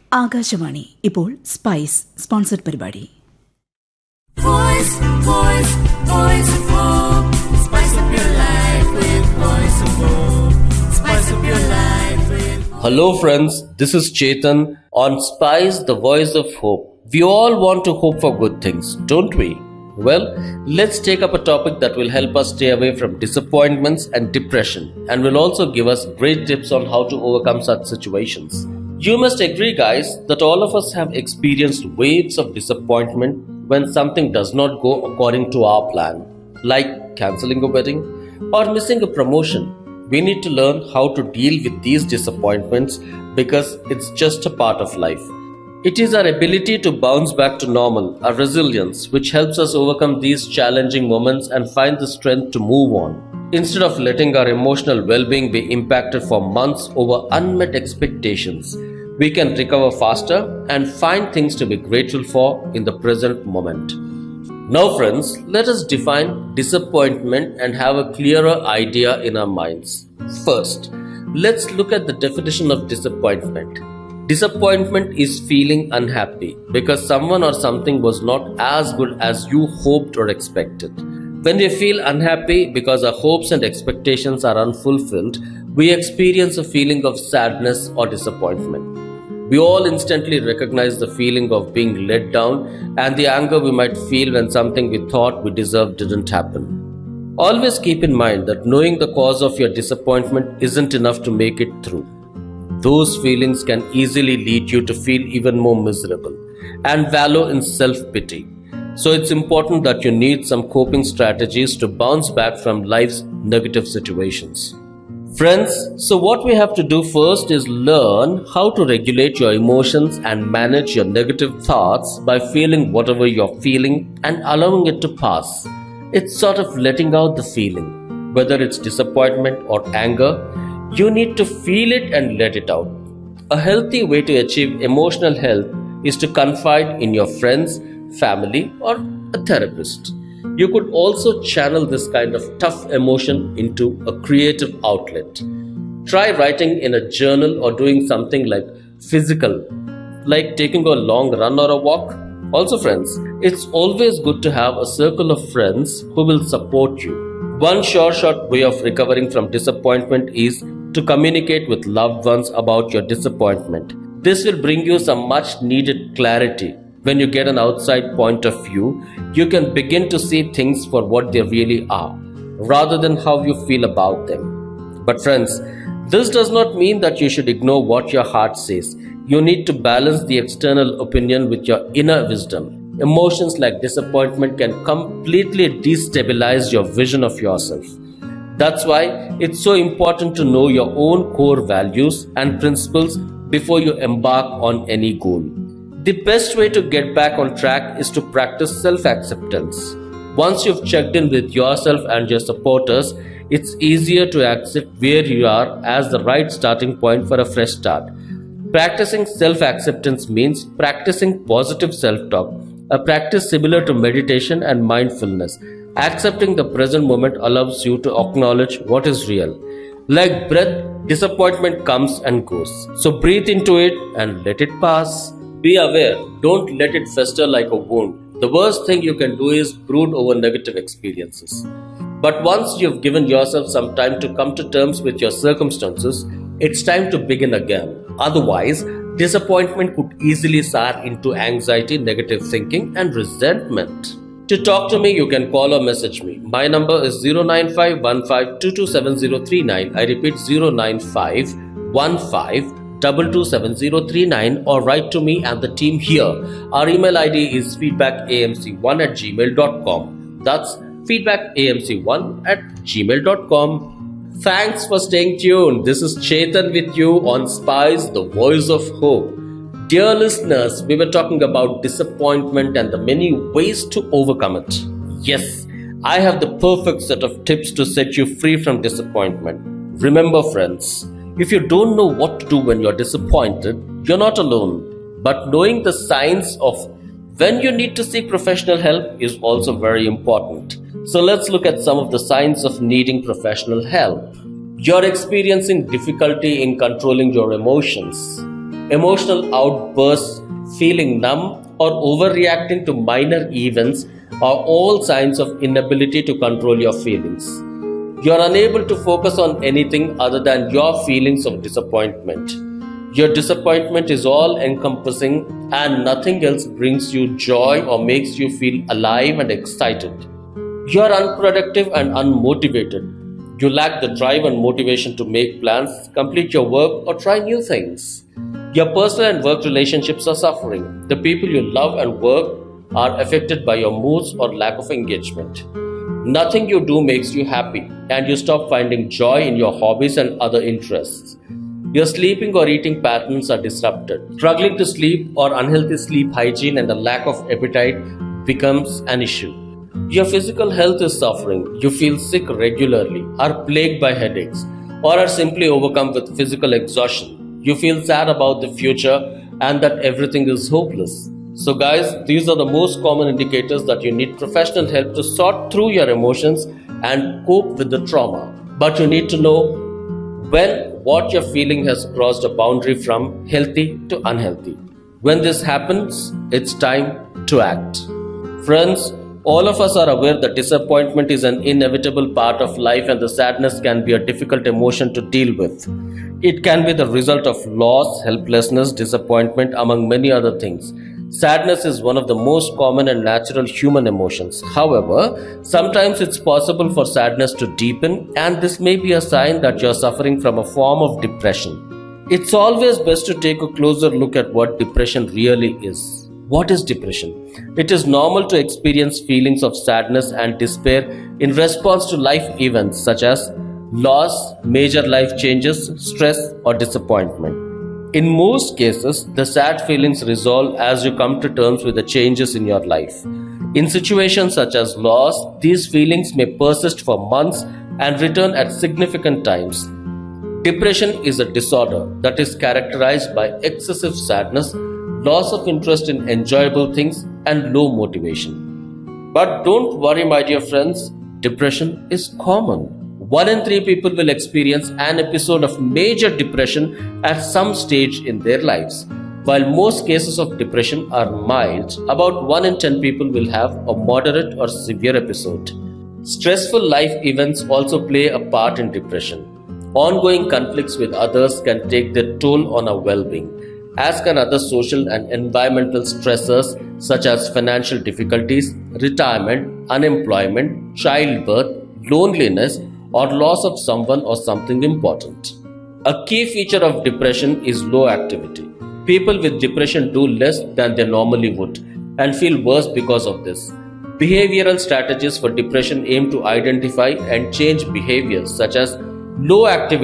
ആകാശവാണി ഇപ്പോൾ spice sponsored പരിപാടി. Hello friends, this is Chetan on Spice, the voice of hope. We all want to hope for good things, don't we? Well, let's take up a topic that will help us stay away from disappointments and depression, and will also give us great tips on how to overcome such situations. You must agree, guys, that all of us have experienced waves of disappointment when something does not go according to our plan, like cancelling a wedding or missing a promotion. We need to learn how to deal with these disappointments because it's just a part of life. It is our ability to bounce back to normal, our resilience, which helps us overcome these challenging moments and find the strength to move on. Instead of letting our emotional well-being be impacted for months over unmet expectations, we can recover faster and find things to be grateful for in the present moment. Now friends, let us define disappointment and have a clearer idea in our minds. First, let's look at the definition of disappointment. Disappointment is feeling unhappy because someone or something was not as good as you hoped or expected. When we feel unhappy because our hopes and expectations are unfulfilled, we experience a feeling of sadness or disappointment. We all instantly recognize the feeling of being let down and the anger we might feel when something we thought we deserved didn't happen. Always keep in mind that knowing the cause of your disappointment isn't enough to make it through. Those feelings can easily lead you to feel even more miserable and wallow in self-pity. So it's important that you need some coping strategies to bounce back from life's negative situations. Friends, so what we have to do first is learn how to regulate your emotions and manage your negative thoughts by feeling whatever you're feeling and allowing it to pass. It's sort of letting out the feeling. Whether it's disappointment or anger, you need to feel it and let it out. A healthy way to achieve emotional health is to confide in your friends, family, or a therapist. You could also channel this kind of tough emotion into a creative outlet. Try writing in a journal or doing something like physical, like taking a long run or a walk. Also friends, it's always good to have a circle of friends who will support you. One short way of recovering from disappointment is to communicate with loved ones about your disappointment. This will bring you some much needed clarity. When you get an outside point of view, you can begin to see things for what they really are, rather than how you feel about them. But friends, this does not mean that you should ignore what your heart says. You need to balance the external opinion with your inner wisdom. Emotions like disappointment can completely destabilize your vision of yourself. That's why it's so important to know your own core values and principles before you embark on any goal. The best way to get back on track is to practice self-acceptance. Once you've checked in with yourself and your supporters, it's easier to accept where you are as the right starting point for a fresh start. Practicing self-acceptance means practicing positive self-talk, a practice similar to meditation and mindfulness. Accepting the present moment allows you to acknowledge what is real. Like breath, disappointment comes and goes. So breathe into it and let it pass. Be aware, don't let it fester like a wound. The worst thing you can do is brood over negative experiences. But once you've given yourself some time to come to terms with your circumstances, it's time to begin again. Otherwise, disappointment could easily sour into anxiety, negative thinking, and resentment. To talk to me, you can call or message me. My number is 09515227039. I repeat 09515227039, or write to me and the team here. Our email ID is feedbackamc1@gmail.com. That's feedbackamc1@gmail.com. Thanks for staying tuned. This is Chetan with you on Spice, the voice of hope. Dear listeners, we were talking about disappointment and the many ways to overcome it. Yes, I have the perfect set of tips to set you free from disappointment. Remember friends, if you don't know what to do when you're disappointed, you're not alone. But knowing the signs of when you need to seek professional help is also very important. So let's look at some of the signs of needing professional help. You're experiencing difficulty in controlling your emotions. Emotional outbursts, feeling numb, or overreacting to minor events are all signs of inability to control your feelings. You are unable to focus on anything other than your feelings of disappointment. Your disappointment is all encompassing, and nothing else brings you joy or makes you feel alive and excited. You are unproductive and unmotivated. You lack the drive and motivation to make plans, complete your work, or try new things. Your personal and work relationships are suffering. The people you love and work are affected by your moods or lack of engagement. Nothing you do makes you happy, and you stop finding joy in your hobbies and other interests. Your sleeping or eating patterns are disrupted. Struggling to sleep or unhealthy sleep hygiene and a lack of appetite becomes an issue. Your physical health is suffering. You feel sick regularly, are plagued by headaches, or are simply overcome with physical exhaustion. You feel sad about the future and that everything is hopeless. So guys, these are the most common indicators that you need professional help to sort through your emotions and cope with the trauma. But you need to know when what you're feeling has crossed a boundary from healthy to unhealthy. When this happens, it's time to act. Friends, all of us are aware that disappointment is an inevitable part of life, and the sadness can be a difficult emotion to deal with. It can be the result of loss, helplessness, disappointment, among many other things. Sadness is one of the most common and natural human emotions. However, sometimes it's possible for sadness to deepen, and this may be a sign that you're suffering from a form of depression. It's always best to take a closer look at what depression really is. What is depression? It is normal to experience feelings of sadness and despair in response to life events such as loss, major life changes, stress, or disappointment. In most cases, the sad feelings resolve as you come to terms with the changes in your life. In situations such as loss, these feelings may persist for months and return at significant times. Depression is a disorder that is characterized by excessive sadness, loss of interest in enjoyable things, and low motivation. But don't worry, my dear friends, depression is common. 1 in 3 people will experience an episode of major depression at some stage in their lives. While most cases of depression are mild, about 1 in 10 people will have a moderate or severe episode. Stressful life events also play a part in depression. Ongoing conflicts with others can take their toll on our well-being, as can other social and environmental stressors such as financial difficulties, retirement, unemployment, childbirth, loneliness, or loss of someone or something important. A key feature of depression is low activity. People with depression do less than they normally would and feel worse because of this. Behavioral strategies for depression aim to identify and change behaviors such as low activity